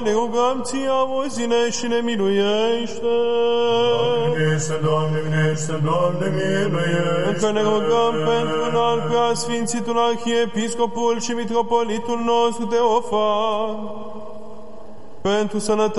Ne rugăm ție, auzi-ne și ne miluiește. Doamne, miluiește, Doamne, miluiește. Încă ne rugăm pentru înalt preasfințitul arhiepiscopul și mitropolitul nostru Teofan, pentru sănătatea